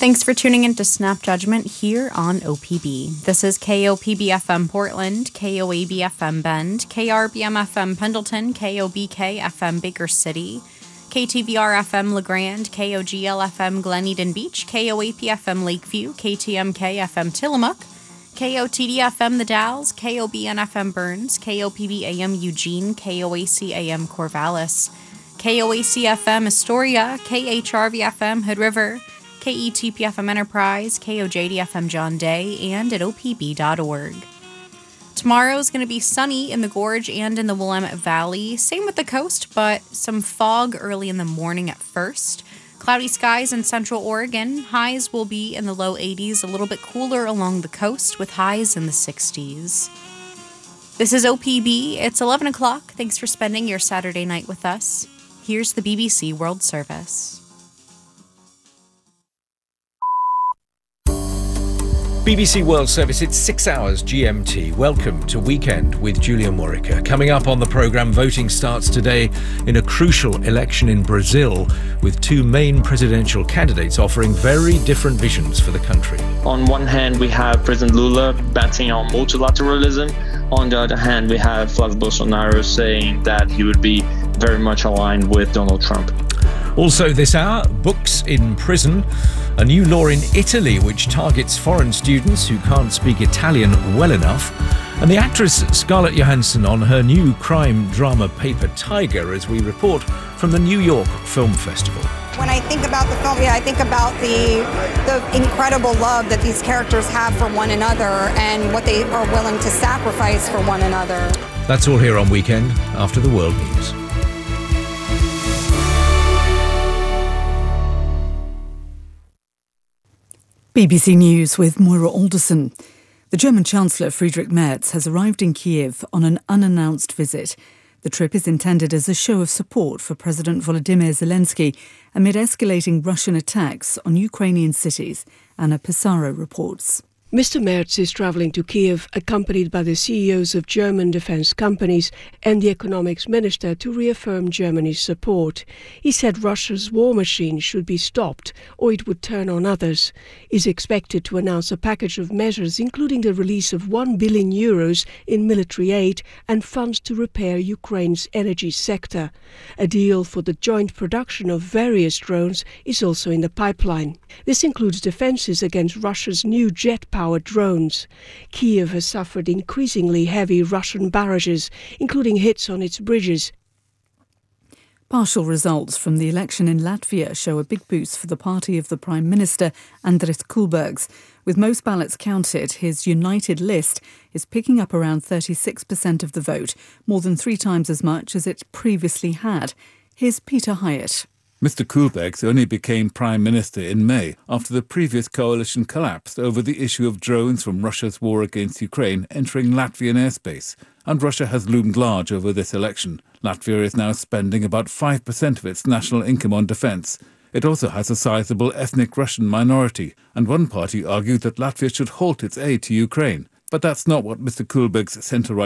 Thanks for tuning in to Snap Judgment here on OPB. This is KOPB FM Portland, KOAB FM Bend, KRBM FM Pendleton, KOBK FM Baker City, KTVR FM LeGrand, KOGL FM Glen Eden Beach, KOAP FM Lakeview, KTMK FM Tillamook, KOTD FM The Dalles, KOBN FM Burns, KOPB AM Eugene, KOAC AM Corvallis, KOAC FM Astoria, KHRV FM Hood River, KETP FM Enterprise, KOJD FM John Day, and at opb.org. Tomorrow is going to be sunny in the Gorge and in the Willamette Valley. Same with the coast, but some fog early in the morning at first. Cloudy skies in central Oregon. Highs will be in the low 80s, a little bit cooler along the coast with highs in the 60s. This is OPB. It's 11 o'clock. Thanks for spending your Saturday night with us. Here's the BBC World Service. BBC World Service, it's 6 hours GMT. Welcome to Weekend with Julia Murica. Coming up on the programme, voting starts today in a crucial election in Brazil, with two main presidential candidates offering very different visions for the country. On one hand, we have President Lula betting on multilateralism. On the other hand, we have Flávio Bolsonaro saying that he would be very much aligned with Donald Trump. Also this hour, books in prison, a new law in Italy which targets foreign students who can't speak Italian well enough, and the actress Scarlett Johansson on her new crime drama Paper Tiger as we report from the New York Film Festival. When I think about the film, I think about the incredible love that these characters have for one another and what they are willing to sacrifice for one another. That's all here on Weekend after the World News. BBC News with Moira Alderson. The German Chancellor Friedrich Merz has arrived in Kiev on an unannounced visit. The trip is intended as a show of support for President Volodymyr Zelensky amid escalating Russian attacks on Ukrainian cities. Anna Pissarro reports. Mr. Merz is travelling to Kiev, accompanied by the CEOs of German defence companies and the economics minister to reaffirm Germany's support. He said Russia's war machine should be stopped or it would turn on others. He is expected to announce a package of measures including the release of €1 billion in military aid and funds to repair Ukraine's energy sector. A deal for the joint production of various drones is also in the pipeline. This includes defences against Russia's new jet-powered drones. Kiev has suffered increasingly heavy Russian barrages, including hits on its bridges. Partial results from the election in Latvia show a big boost for the party of the Prime Minister, Andris Kulbergs. With most ballots counted, his United List is picking up around 36% of the vote, more than 3 times as much as it previously had. Here's Peter Hyatt. Mr. Kulbergs only became Prime Minister in May after the previous coalition collapsed over the issue of drones from Russia's war against Ukraine entering Latvian airspace, and Russia has loomed large over this election. Latvia is now spending about 5% of its national income on defence. It also has a sizable ethnic Russian minority, and one party argued that Latvia should halt its aid to Ukraine. But that's not what Mr. Kulbergs' centre-right